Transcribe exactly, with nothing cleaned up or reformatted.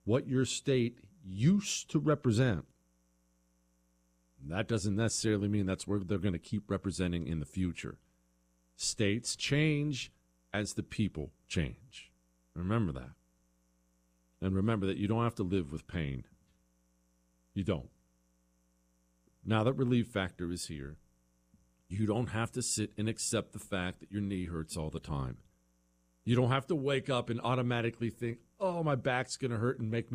what your state used to represent. That doesn't necessarily mean that's where they're going to keep representing in the future. States change as the people change. Remember that. And remember that you don't have to live with pain. You don't. Now that Relief Factor is here, you don't have to sit and accept the fact that your knee hurts all the time. You don't have to wake up and automatically think, oh, my back's going to hurt and make me